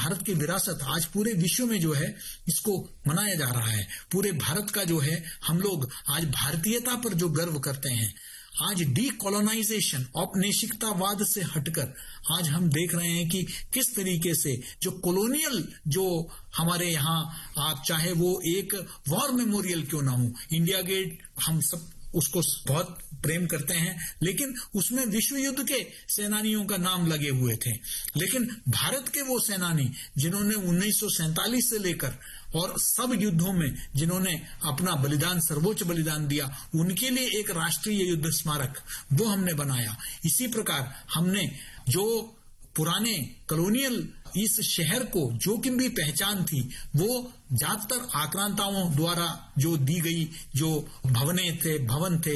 भारत की विरासत आज पूरे विश्व में जो है इसको मनाया जा रहा है। पूरे भारत का जो है हम लोग आज भारतीयता पर जो गर्व करते हैं, आज डीकोलोनाइजेशन औपनिवेशिकतावाद से हटकर आज हम देख रहे हैं कि किस तरीके से जो कॉलोनियल जो हमारे यहाँ, आप चाहे वो एक वॉर मेमोरियल क्यों ना हो, इंडिया गेट हम सब उसको बहुत प्रेम करते हैं, लेकिन उसमें विश्व युद्ध के सेनानियों का नाम लगे हुए थे। लेकिन भारत के वो सेनानी जिन्होंने 1947 से लेकर और सब युद्धों में जिन्होंने अपना बलिदान, सर्वोच्च बलिदान दिया, उनके लिए एक राष्ट्रीय युद्ध स्मारक वो हमने बनाया। इसी प्रकार हमने जो पुराने कॉलोनियल इस शहर को जो कि भी पहचान थी वो ज्यादातर आक्रांताओं द्वारा जो दी गई जो भवन थे